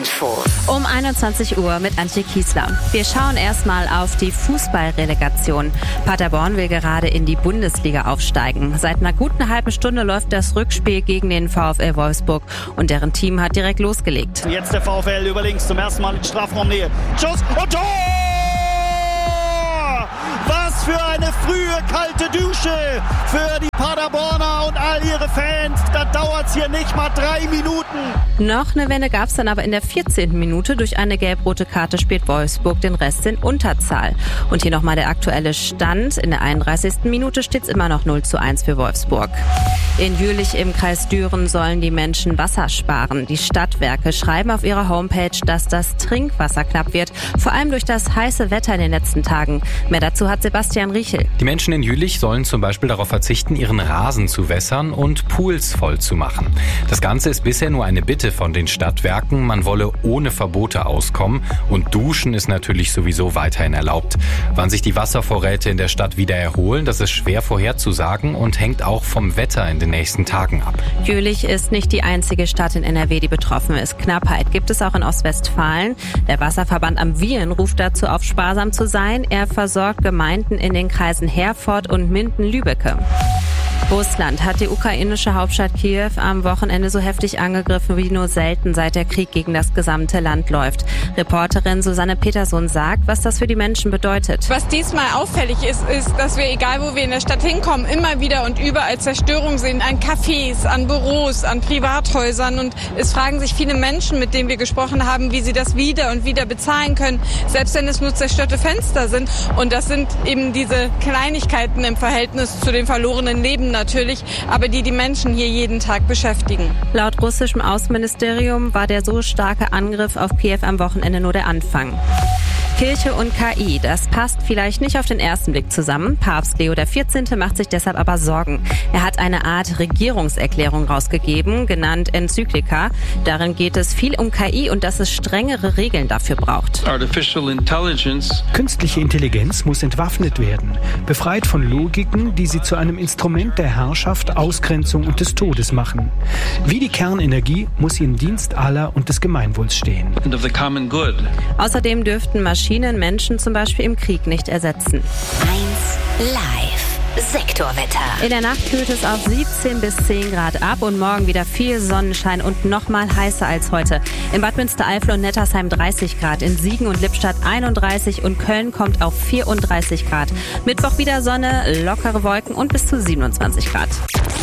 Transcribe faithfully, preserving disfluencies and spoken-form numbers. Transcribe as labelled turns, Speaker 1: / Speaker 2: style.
Speaker 1: Info.
Speaker 2: Um einundzwanzig Uhr mit Antje Kiesler. Wir schauen erstmal auf die Fußballrelegation. Paderborn will gerade in die Bundesliga aufsteigen. Seit einer guten halben Stunde läuft das Rückspiel gegen den VfL Wolfsburg und deren Team hat direkt losgelegt.
Speaker 3: Jetzt der VfL über links zum ersten Mal in Strafraumnähe. Schuss und Tor! Was für eine frühe kalte Dusche für die Paderborner und all ihre Fans. Da dauert es hier nicht mal drei Minuten.
Speaker 2: Noch eine Wende gab es dann aber in der vierzehnten Minute. Durch eine gelb-rote Karte spielt Wolfsburg den Rest in Unterzahl. Und hier nochmal der aktuelle Stand. In der einunddreißigsten Minute steht es immer noch null zu eins für Wolfsburg. In Jülich im Kreis Düren sollen die Menschen Wasser sparen. Die Stadtwerke schreiben auf ihrer Homepage, dass das Trinkwasser knapp wird. Vor allem durch das heiße Wetter in den letzten Tagen. Mehr dazu hat Sebastian Riechel.
Speaker 4: Die Menschen in Jülich sollen zum Beispiel darauf verzichten, ihren Rasen zu wässern und Pools voll zu machen. Das Ganze ist bisher nur eine Bitte von den Stadtwerken. Man wolle ohne Verbote auskommen und Duschen ist natürlich sowieso weiterhin erlaubt. Wann sich die Wasservorräte in der Stadt wieder erholen, das ist schwer vorherzusagen und hängt auch vom Wetter in den nächsten Tagen ab.
Speaker 2: Jülich ist nicht die einzige Stadt in N R W, die betroffen ist. Knappheit gibt es auch in Ostwestfalen. Der Wasserverband am Wiehlen ruft dazu auf, sparsam zu sein. Er versorgt Gemeinden in den Kreisen Herford und Minden-Lübbecke. Russland hat die ukrainische Hauptstadt Kiew am Wochenende so heftig angegriffen wie nur selten, seit der Krieg gegen das gesamte Land läuft. Reporterin Susanne Peterson sagt, was das für die Menschen bedeutet.
Speaker 5: Was diesmal auffällig ist, ist, dass wir, egal wo wir in der Stadt hinkommen, immer wieder und überall Zerstörung sehen an Cafés, an Büros, an Privathäusern. Und es fragen sich viele Menschen, mit denen wir gesprochen haben, wie sie das wieder und wieder bezahlen können, selbst wenn es nur zerstörte Fenster sind. Und das sind eben diese Kleinigkeiten im Verhältnis zu den verlorenen Leben natürlich, aber die die Menschen hier jeden Tag beschäftigen.
Speaker 2: Laut russischem Außenministerium war der so starke Angriff auf Kiew am Wochenende nur der Anfang. Kirche und K I, das passt vielleicht nicht auf den ersten Blick zusammen. Papst Leo der vierzehnte macht sich deshalb aber Sorgen. Er hat eine Art Regierungserklärung rausgegeben, genannt Enzyklika. Darin geht es viel um K I und dass es strengere Regeln dafür braucht.
Speaker 6: Artificial Intelligence.
Speaker 7: Künstliche Intelligenz muss entwaffnet werden, befreit von Logiken, die sie zu einem Instrument der Herrschaft, Ausgrenzung und des Todes machen. Wie die Kernenergie muss sie im Dienst aller und des Gemeinwohls stehen.
Speaker 6: And of the common good.
Speaker 2: Außerdem dürften Maschinen Menschen zum Beispiel im Krieg nicht ersetzen.
Speaker 1: eins Live. Sektorwetter.
Speaker 2: In der Nacht kühlt es auf siebzehn bis zehn Grad ab und morgen wieder viel Sonnenschein und noch mal heißer als heute. In Bad Münstereifel und Nettersheim dreißig Grad, in Siegen und Lippstadt einunddreißig und Köln kommt auf vierunddreißig Grad. Mittwoch wieder Sonne, lockere Wolken und bis zu siebenundzwanzig Grad.